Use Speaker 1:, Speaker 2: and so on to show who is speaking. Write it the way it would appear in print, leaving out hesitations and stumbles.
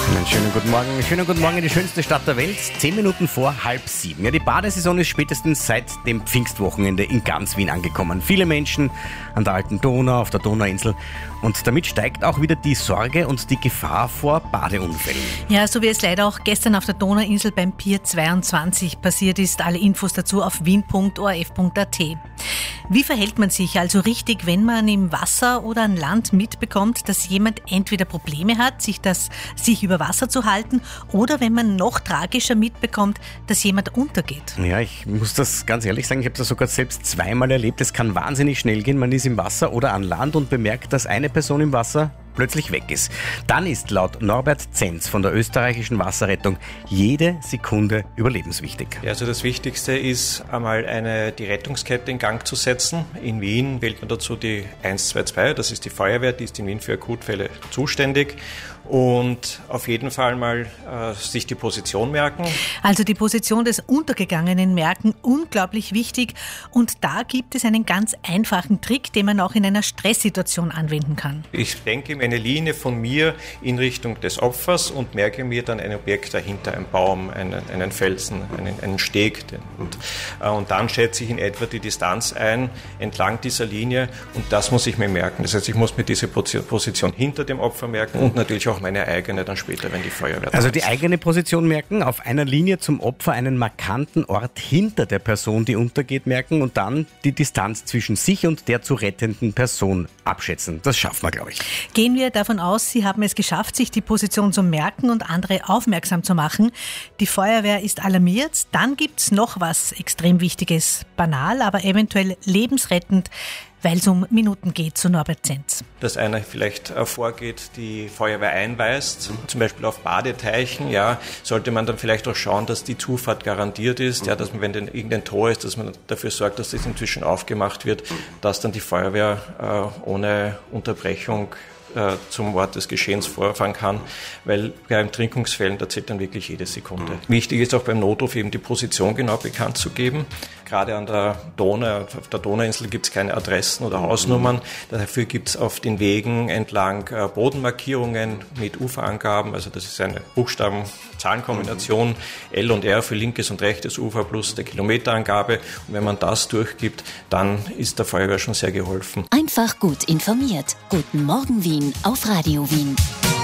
Speaker 1: Einen schönen guten Morgen in die schönste Stadt der Welt, 10 Minuten vor 6:30. Ja, die Badesaison ist spätestens seit dem Pfingstwochenende in ganz Wien angekommen. Viele Menschen an der alten Donau, auf der Donauinsel. Und damit steigt auch wieder die Sorge und die Gefahr vor Badeunfällen.
Speaker 2: Ja, so wie es leider auch gestern auf der Donauinsel beim Pier 22 passiert ist. Alle Infos dazu auf wien.orf.at. Wie verhält man sich also richtig, wenn man im Wasser oder an Land mitbekommt, dass jemand entweder Probleme hat, sich über Wasser zu halten, oder wenn man noch tragischer mitbekommt, dass jemand untergeht?
Speaker 1: Ja, ich muss das ganz ehrlich sagen, ich habe das sogar selbst zweimal erlebt. Es kann wahnsinnig schnell gehen, man ist im Wasser oder an Land und bemerkt, dass eine Person im Wasser plötzlich weg ist. Dann ist laut Norbert Zenz von der österreichischen Wasserrettung jede Sekunde überlebenswichtig.
Speaker 3: Ja, also das Wichtigste ist einmal die Rettungskette in Gang zu setzen. In Wien wählt man dazu die 122, das ist die Feuerwehr, die ist in Wien für Akutfälle zuständig. Und auf jeden Fall mal sich die Position merken. Also die Position des Untergegangenen merken, unglaublich wichtig. Und da gibt es einen ganz einfachen Trick, den man auch in einer Stresssituation anwenden kann. Ich denke mir eine Linie von mir in Richtung des Opfers und merke mir dann ein Objekt dahinter, einen Baum, einen Felsen, einen Steg. Und dann schätze ich in etwa die Distanz ein entlang dieser Linie und das muss ich mir merken. Das heißt, ich muss mir diese Position hinter dem Opfer merken und natürlich auch meine eigene dann später, wenn die Feuerwehr da ist.
Speaker 1: Also die eigene Position merken, auf einer Linie zum Opfer einen markanten Ort hinter der Person, die untergeht, merken und dann die Distanz zwischen sich und der zu rettenden Person abschätzen. Das schaffen wir, glaube ich.
Speaker 2: Gehen wir davon aus, Sie haben es geschafft, sich die Position zu merken und andere aufmerksam zu machen. Die Feuerwehr ist alarmiert. Dann gibt es noch was extrem Wichtiges, banal, aber eventuell lebensrettend, weil es um Minuten geht, zu Norbert Zenz.
Speaker 3: Dass einer vielleicht vorgeht, die Feuerwehr einweist, zum Beispiel auf Badeteichen, ja, sollte man dann vielleicht auch schauen, dass die Zufahrt garantiert ist, ja, dass man, wenn irgendein Tor ist, dass man dafür sorgt, dass das inzwischen aufgemacht wird, dass dann die Feuerwehr ohne Unterbrechung zum Ort des Geschehens vorfahren kann, weil bei Ertrinkungsfällen, da zählt dann wirklich jede Sekunde. Wichtig ist auch beim Notruf eben die Position genau bekannt zu geben. Gerade an der Donau, auf der Donauinsel gibt es keine Adressen oder Hausnummern. Dafür gibt es auf den Wegen entlang Bodenmarkierungen mit Uferangaben. Also das ist eine Buchstaben-Zahlenkombination, L und R für linkes und rechtes Ufer plus der Kilometerangabe. Und wenn man das durchgibt, dann ist der Feuerwehr schon sehr geholfen.
Speaker 4: Einfach gut informiert. Guten Morgen Wien auf Radio Wien.